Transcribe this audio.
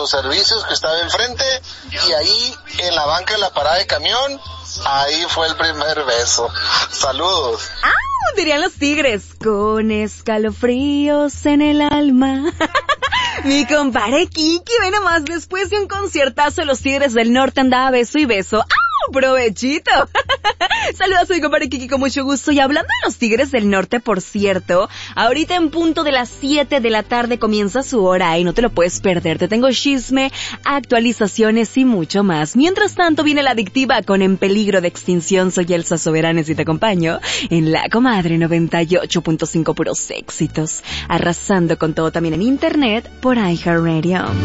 autoservicios que estaba enfrente, y ahí en la banca de la parada de camión, ahí fue el primer beso. Saludos. ¡Ah! Dirían los tigres, con escalofríos en el alma. Mi compadre Kiki, ve nomás, después de un conciertazo los Tigres del Norte andaba beso y beso. ¡Ah! ¡Provechito! Saludos a mi compadre Kiki con mucho gusto. Y hablando de los Tigres del Norte, por cierto, ahorita en punto de las 7 de la tarde comienza su hora y no te lo puedes perder. Te tengo chisme, actualizaciones y mucho más. Mientras tanto viene la adictiva con En Peligro de Extinción. Soy Elsa Soberanes y te acompaño en La Comadre 98.5, puros éxitos. Arrasando con todo también en internet por iHeartRadio.